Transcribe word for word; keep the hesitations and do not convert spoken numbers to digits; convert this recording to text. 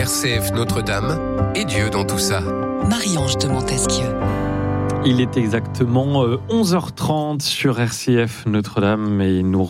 R C F Notre-Dame et Dieu dans tout ça. Marie-Ange de Montesquieu. Il est exactement onze heures trente sur R C F Notre-Dame et nous